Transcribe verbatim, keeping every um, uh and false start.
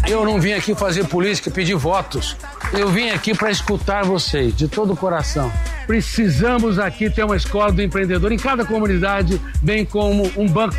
Eu não vim aqui fazer política, pedir votos. Eu vim aqui para escutar vocês, de todo o coração. Precisamos aqui ter uma escola do empreendedor em cada comunidade, bem como um banco